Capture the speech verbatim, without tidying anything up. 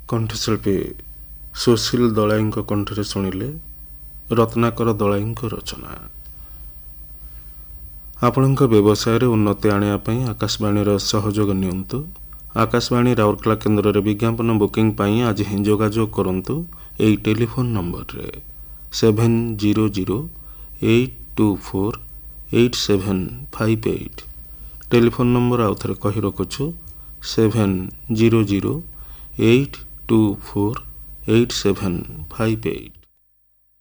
କଣ୍ଠଶିଳ୍ପୀ ସୁଶୀଲ ଦଳାଇଙ୍କ କଣ୍ଠରେ ଶୁଣିଲେ ରତ୍ନାକର ଦଳାଇଙ୍କ ରଚନା। ଆପଣଙ୍କ ବ୍ୟବସାୟରେ ଉନ୍ନତି ଆଣିବା ପାଇଁ ଆକାଶବାଣୀର ସହଯୋଗ ନିଅନ୍ତୁ। ଆକାଶବାଣୀ ରାଉରକେଲା କେନ୍ଦ୍ରରେ ବିଜ୍ଞାପନ ବୁକିଂ ପାଇଁ ଆଜି ହିଁ ଯୋଗାଯୋଗ କରନ୍ତୁ ଏହି ଟେଲିଫୋନ ନମ୍ବରରେ seven zero zero eight two four eight seven five eight. Telephone number ଆଉ ଥରେ କହି ରଖୁଛୁ seven zero zero eight two four eight seven five eight.